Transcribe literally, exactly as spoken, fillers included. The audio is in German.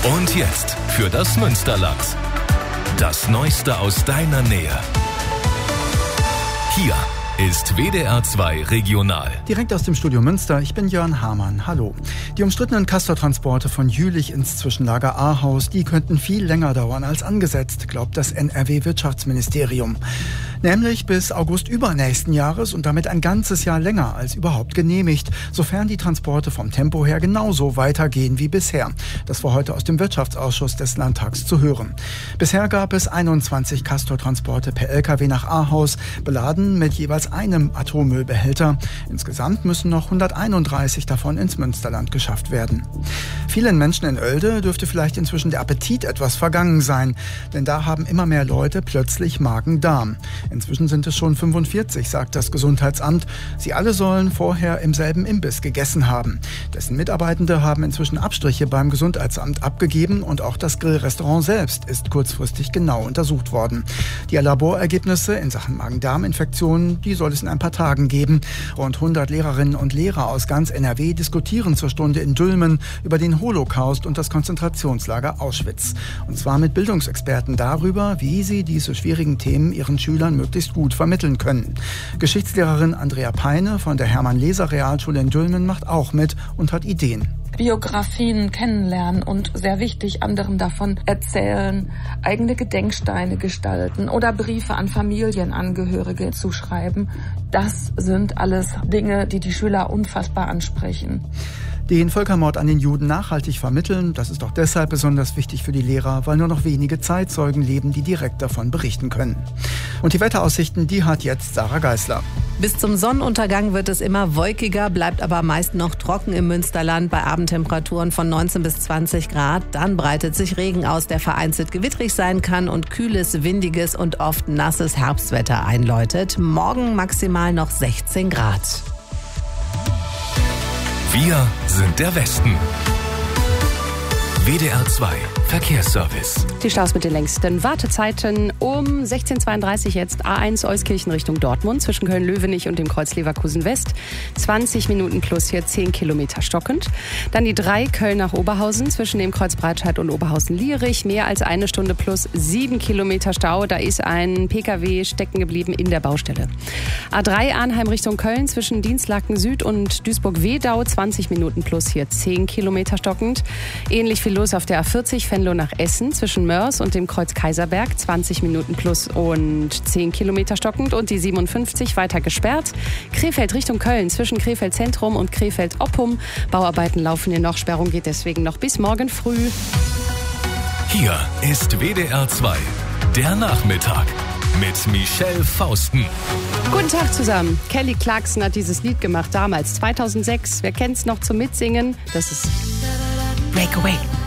Und jetzt für das Münsterland. Das Neueste aus deiner Nähe. Hier ist W D R zwei Regional. Direkt aus dem Studio Münster, ich bin Jörn Hamann. Hallo. Die umstrittenen Castortransporte von Jülich ins Zwischenlager Ahaus, die könnten viel länger dauern als angesetzt, glaubt das N R W-Wirtschaftsministerium. Nämlich bis August übernächsten Jahres und damit ein ganzes Jahr länger als überhaupt genehmigt, sofern die Transporte vom Tempo her genauso weitergehen wie bisher. Das war heute aus dem Wirtschaftsausschuss des Landtags zu hören. Bisher gab es einundzwanzig Castortransporte per L K W nach Ahaus, beladen mit jeweils einem Atommüllbehälter. Insgesamt müssen noch hunderteinunddreißig davon ins Münsterland geschafft werden. Vielen Menschen in Oelde dürfte vielleicht inzwischen der Appetit etwas vergangen sein, denn da haben immer mehr Leute plötzlich Magen-Darm. Inzwischen sind es schon fünfundvierzig, sagt das Gesundheitsamt. Sie alle sollen vorher im selben Imbiss gegessen haben. Dessen Mitarbeitende haben inzwischen Abstriche beim Gesundheitsamt abgegeben und auch das Grillrestaurant selbst ist kurzfristig genau untersucht worden. Die Laborergebnisse in Sachen Magen-Darm-Infektionen, die soll es in ein paar Tagen geben. Rund hundert Lehrerinnen und Lehrer aus ganz N R W diskutieren zur Stunde in Dülmen über den Holocaust und das Konzentrationslager Auschwitz. Und zwar mit Bildungsexperten darüber, wie sie diese schwierigen Themen ihren Schülern möglichst gut vermitteln können. Geschichtslehrerin Andrea Peine von der Hermann-Leser-Realschule in Dülmen macht auch mit und hat Ideen. Biografien kennenlernen und, sehr wichtig, anderen davon erzählen, eigene Gedenksteine gestalten oder Briefe an Familienangehörige zu schreiben. Das sind alles Dinge, die die Schüler unfassbar ansprechen. Den Völkermord an den Juden nachhaltig vermitteln, das ist auch deshalb besonders wichtig für die Lehrer, weil nur noch wenige Zeitzeugen leben, die direkt davon berichten können. Und die Wetteraussichten, die hat jetzt Sarah Geisler. Bis zum Sonnenuntergang wird es immer wolkiger, bleibt aber meist noch trocken im Münsterland bei Abendtemperaturen von neunzehn bis zwanzig Grad. Dann breitet sich Regen aus, der vereinzelt gewittrig sein kann und kühles, windiges und oft nasses Herbstwetter einläutet. Morgen maximal noch sechzehn Grad. Wir sind der Westen. W D R zwei Verkehrsservice. Die Staus mit den längsten Wartezeiten um sechzehn Uhr zweiunddreißig jetzt A eins Euskirchen Richtung Dortmund zwischen Köln-Löwenich und dem Kreuz Leverkusen West. zwanzig Minuten plus hier zehn Kilometer stockend. Dann die drei Köln nach Oberhausen zwischen dem Kreuz Breitscheid und Oberhausen-Lierich. Mehr als eine Stunde plus sieben Kilometer Stau. Da ist ein Pkw stecken geblieben in der Baustelle. A drei Arnheim Richtung Köln zwischen Dienstlaken Süd und Duisburg-Wedau. zwanzig Minuten plus hier zehn Kilometer stockend. Ähnlich viel los auf der A vierzig Venlo nach Essen zwischen Mörs und dem Kreuz Kaiserberg. zwanzig Minuten plus und zehn Kilometer stockend. Und die siebenundfünfzig weiter gesperrt. Krefeld Richtung Köln zwischen Krefeld Zentrum und Krefeld Oppum. Bauarbeiten laufen hier noch. Sperrung geht deswegen noch bis morgen früh. Hier ist W D R zwei, der Nachmittag mit Michelle Fausten. Guten Tag zusammen. Kelly Clarkson hat dieses Lied gemacht damals, zweitausendsechs. Wer kennt's noch zum Mitsingen? Das ist Breakaway.